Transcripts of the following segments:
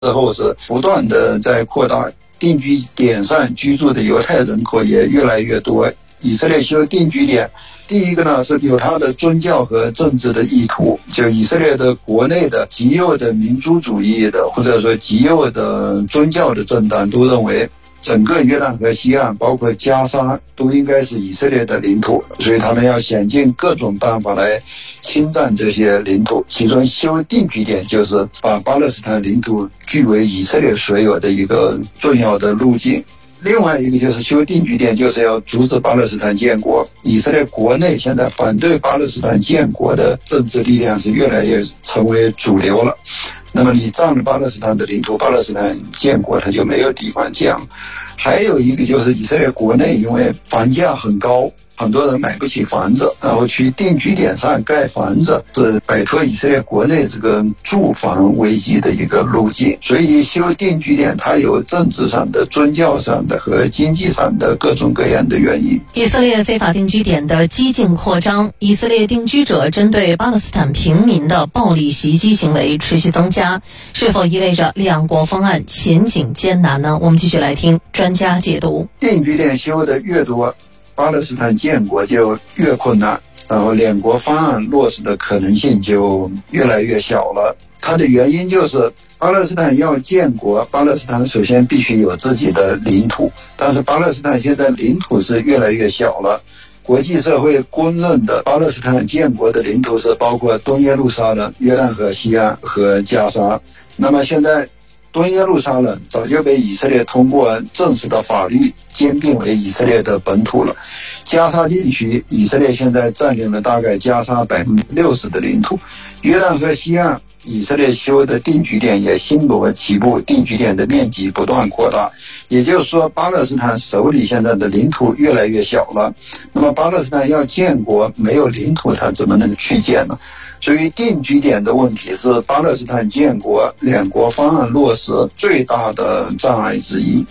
后是不断的在扩大，定居点上居住的犹太人口也越来越多。以色列修定居点，第一个呢是有它的宗教和政治的意图，就以色列的国内的极右的民族主义的或者说极右的宗教的政党都认为整个约旦河西岸包括加沙都应该是以色列的领土，所以他们要想尽各种办法来侵占这些领土，其中修定居点就是把巴勒斯坦领土据为以色列所有的一个重要的路径。另外一个就是修定居点，就是要阻止巴勒斯坦建国。以色列国内现在反对巴勒斯坦建国的政治力量是越来越成为主流了。那么你占了巴勒斯坦的领土，巴勒斯坦建国它就没有地方建。还有一个就是以色列国内因为房价很高，很多人买不起房子，然后去定居点上盖房子，是摆脱以色列国内这个住房危机的一个路径。所以修定居点它有政治上的、宗教上的和经济上的各种各样的原因。 以色列非法定居点的激进扩张，以色列定居者针对巴勒斯坦平民的暴力袭击行为持续增加，是否意味着两国方案前景艰难呢？我们继续来听专家解读。 定居点修的越多，巴勒斯坦建国就越困难，然后两国方案落实的可能性就越来越小了。它的原因就是巴勒斯坦要建国，巴勒斯坦首先必须有自己的领土，但是巴勒斯坦现在领土是越来越小了。国际社会公认的巴勒斯坦建国的领土是包括东耶路撒冷、约旦河西岸和加沙。那么现在东耶路撒冷早就被以色列通过正式的法律兼并为以色列的本土了。加沙地区，以色列现在占领了大概加沙60%的领土。约旦河西岸，以色列修的定居点也星罗棋布，定居点的面积不断扩大。也就是说，巴勒斯坦手里现在的领土越来越小了。那么巴勒斯坦要建国，没有领土，它怎么能去建呢？所以定居点的问题是巴勒斯坦建国两国方案落实最大的障碍之一。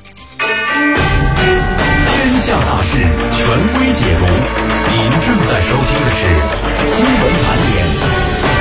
天下大事，权威解读。您正在收听的是新闻盘点。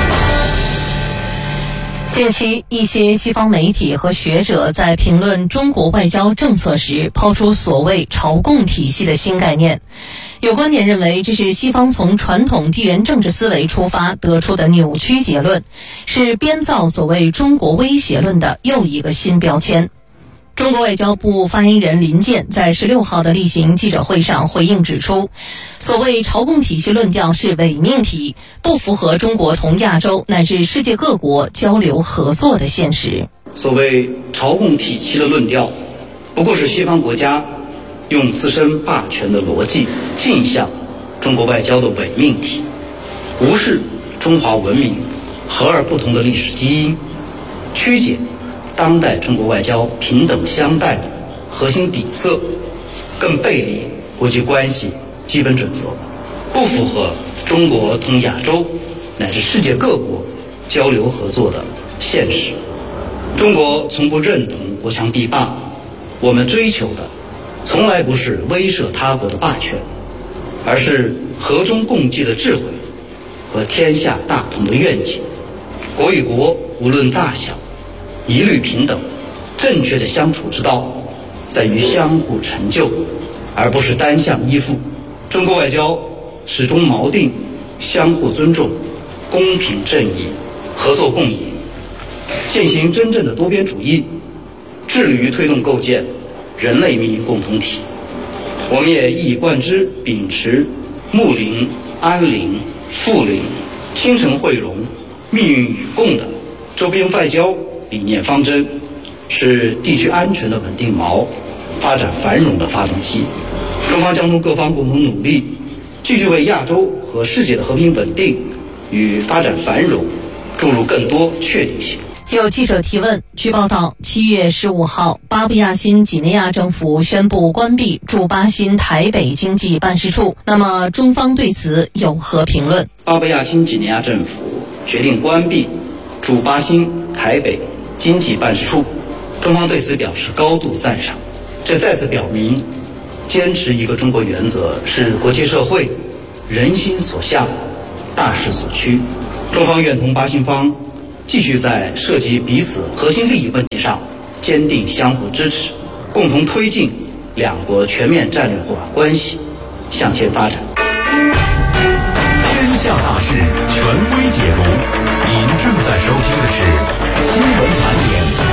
近期，一些西方媒体和学者在评论中国外交政策时，抛出所谓朝贡体系的新概念。有观点认为，这是西方从传统地缘政治思维出发得出的扭曲结论，是编造所谓中国威胁论的又一个新标签。中国外交部发言人林健在16号的例行记者会上回应指出，所谓朝贡体系论调是伪命题，不符合中国同亚洲乃至世界各国交流合作的现实。 所谓朝贡体系的论调，不过是西方国家用自身霸权的逻辑镜像中国外交的伪命题，无视中华文明和而不同的历史基因，曲解当代中国外交平等相待的核心底色，更背离国际关系基本准则，不符合中国同亚洲乃至世界各国交流合作的现实。中国从不认同国强必霸，我们追求的从来不是威慑他国的霸权，而是和衷共济的智慧和天下大同的愿景。国与国无论大小，一律平等。正确的相处之道在于相互成就，而不是单向依附。中国外交始终锚定相互尊重、公平正义、合作共赢，践行真正的多边主义，致力于推动构建人类命运共同体。我们也一以贯之秉持睦邻、安邻、富邻、精诚惠容、命运与共的周边外交理念方针，是地区安全的稳定锚，发展繁荣的发动机。中方将同各方共同努力，继续为亚洲和世界的和平稳定与发展繁荣注入更多确定性。 有记者提问，据报道，7月15号，巴布亚新几内亚政府宣布关闭驻巴新台北经济办事处，那么中方对此有何评论？ 巴布亚新几内亚政府决定关闭驻巴新台北经济办事处，中方对此表示高度赞赏。这再次表明，坚持一个中国原则是国际社会人心所向、大势所趋。中方愿同巴新方继续在涉及彼此核心利益问题上坚定相互支持，共同推进两国全面战略伙伴关系向前发展。 天下大事，权威解读。您正在收听的是新闻盘点。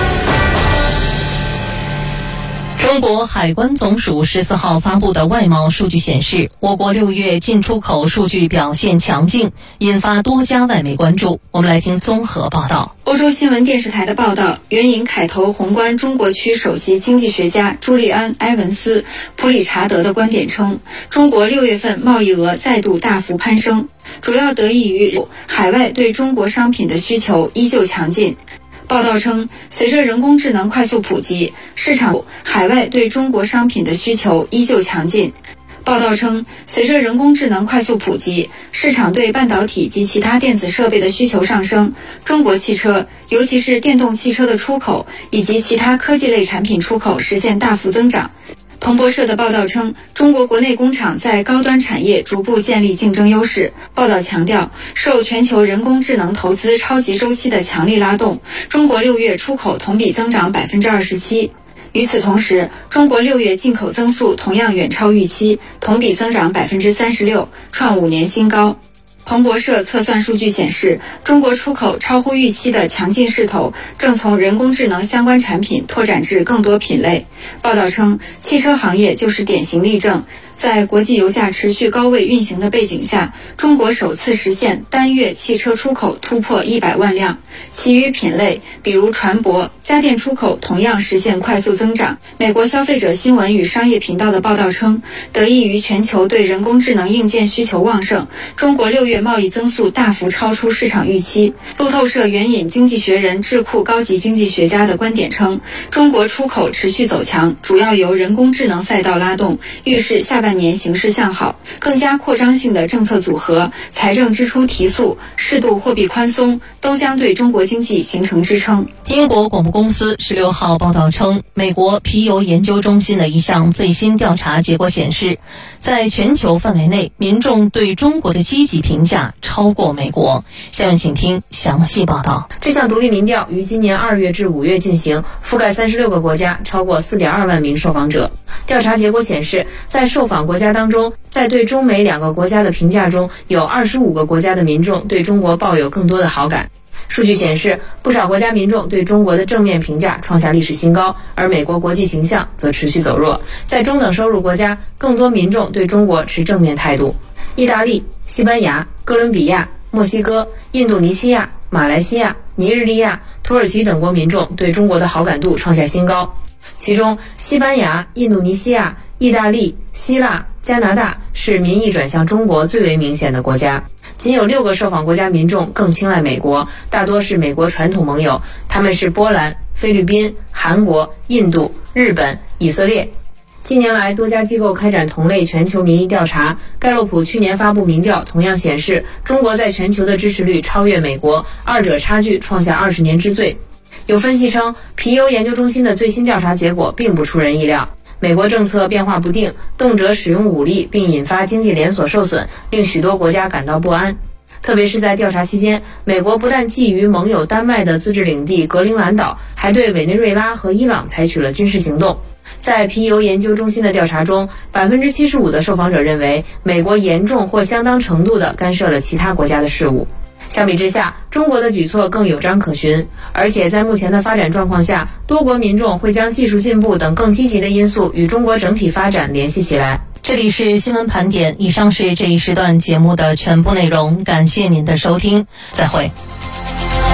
中国海关总署14号发布的外贸数据显示，我国6月进出口数据表现强劲，引发多家外媒关注。我们来听综合报道。 欧洲新闻电视台的报道援引凯投宏观中国区首席经济学家朱利安·埃文斯·普里查德的观点称，中国6月份贸易额再度大幅攀升，主要得益于海外对中国商品的需求依旧强劲。报道称，随着人工智能快速普及，海外对中国商品的需求依旧强劲。报道称，随着人工智能快速普及，市场对半导体及其他电子设备的需求上升，中国汽车，尤其是电动汽车的出口以及其他科技类产品出口实现大幅增长。彭博社的报道称，中国国内工厂在高端产业逐步建立竞争优势。报道强调，受全球人工智能投资超级周期的强力拉动，中国6月出口同比增长27%。与此同时，中国6月进口增速同样远超预期，同比增长36%，创5年新高。彭博社测算数据显示，中国出口超乎预期的强劲势头正从人工智能相关产品拓展至更多品类。报道称，汽车行业就是典型例证。在国际油价持续高位运行的背景下，中国首次实现单月汽车出口突破100万辆，其余品类比如船舶、家电出口同样实现快速增长。美国消费者新闻与商业频道的报道称，得益于全球对人工智能硬件需求旺盛，中国6月贸易增速大幅超出市场预期。路透社援引经济学人智库高级经济学家的观点称，中国出口持续走强，主要由人工智能赛道拉动，预示下半年形势向好。更加扩张性的政策组合、财政支出提速、适度货币宽松都将对中国经济形成支撑。 英国广播公司16号报道称，美国皮尤研究中心的一项最新调查结果显示，在全球范围内，民众对中国的积极评价超过美国。下面请听详细报道。 这项独立民调于今年2月至5月进行，覆盖36个国家，超过 4.2 万名受访者。调查结果显示，在受访国家当中，在对中美2个国家的评价中，有25个国家的民众对中国抱有更多的好感。数据显示，不少国家民众对中国的正面评价创下历史新高，而美国国际形象则持续走弱。在中等收入国家，更多民众对中国持正面态度。意大利、西班牙、哥伦比亚、墨西哥、印度尼西亚、马来西亚、尼日利亚、土耳其等国民众对中国的好感度创下新高。其中，西班牙、印度尼西亚、意大利、希腊、加拿大是民意转向中国最为明显的国家。仅有6个受访国家民众更青睐美国，大多是美国传统盟友，他们是波兰、菲律宾、韩国、印度、日本、以色列。近年来，多家机构开展同类全球民意调查，盖洛普去年发布民调，同样显示中国在全球的支持率超越美国，二者差距创下20年之最。有分析称，皮尤研究中心的最新调查结果并不出人意料。美国政策变化不定，动辄使用武力，并引发经济连锁受损，令许多国家感到不安。特别是在调查期间，美国不但觊觎盟友丹麦的自治领地格陵兰岛，还对委内瑞拉和伊朗采取了军事行动。在皮尤研究中心的调查中，75%的受访者认为美国严重或相当程度地干涉了其他国家的事务。相比之下，中国的举措更有章可循，而且在目前的发展状况下，多国民众会将技术进步等更积极的因素与中国整体发展联系起来。 这里是新闻盘点，以上是这一时段节目的全部内容，感谢您的收听，再会。